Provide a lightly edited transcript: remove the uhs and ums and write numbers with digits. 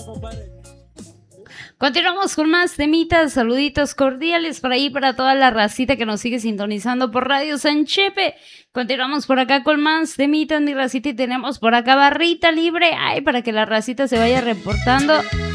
Continuamos con más temitas, saluditos cordiales por ahí para toda la racita que nos sigue sintonizando por Radio San Chepe. Continuamos por acá con más temitas, mi racita, y tenemos por acá barrita libre, ay, para que la racita se vaya reportando